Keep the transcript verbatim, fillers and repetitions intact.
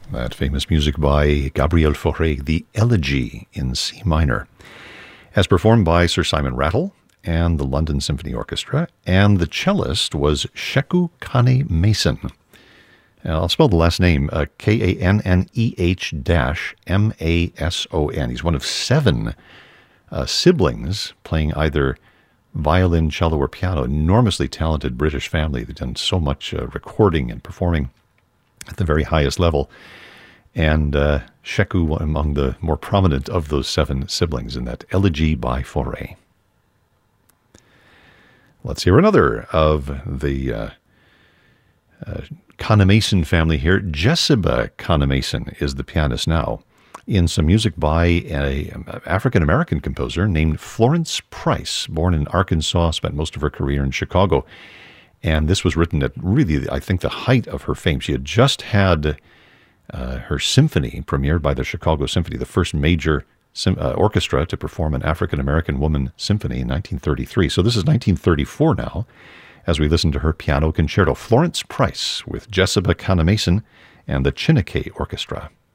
That famous music by Gabriel Fauré, the Elegy in C minor, as performed by Sir Simon Rattle and the London Symphony Orchestra, and the cellist was Sheku Kane Mason. I'll spell the last name, uh, K A N N E H dash M A S O N. He's one of seven uh, siblings playing either violin, cello, or piano. Enormously talented British family. They've done so much uh, recording and performing at the very highest level. And uh, Sheku among the more prominent of those seven siblings in that Elegy by Fauré. Let's hear another of the uh, uh, Kane Mason family here. Jessica Kane Mason is the pianist now, in some music by an African-American composer named Florence Price, born in Arkansas, spent most of her career in Chicago. And this was written at really, I think, the height of her fame. She had just had uh, her symphony premiered by the Chicago Symphony, the first major sim- uh, orchestra to perform an African-American woman symphony in nineteen thirty-three. So this is nineteen thirty-four now, as we listen to her piano concerto. Florence Price with Jessica Kane Mason and the Chineke Orchestra.